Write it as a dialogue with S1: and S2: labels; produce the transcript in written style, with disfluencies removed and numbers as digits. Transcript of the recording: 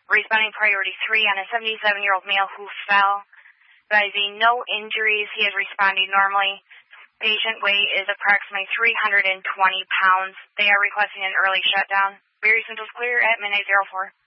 S1: Responding priority 3 on a 77-year-old male who fell. Advising no injuries. He is responding normally. Patient weight is approximately 320 pounds. They are requesting an early shutdown. Barry Central's clear at midnight 04.